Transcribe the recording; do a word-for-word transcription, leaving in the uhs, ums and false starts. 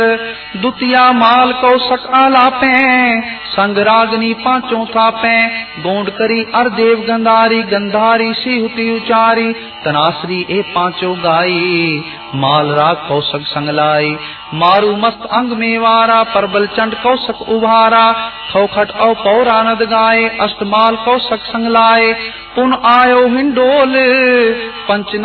दुतिया माल कौशक आलापे संग रागनी पांचों थापे गोंड करी अरदेव गंधारी गंधारी सिहुति उचारी तनाश्री ए पांचों गाई माल राग कौशक संगलाई मारू मस्त अंग में वारा परबल चंड कौशक उभारा खौखट औ पौरानद गाये अष्टमाल कौशक संगलाए पुन आयो हिंडोल पंच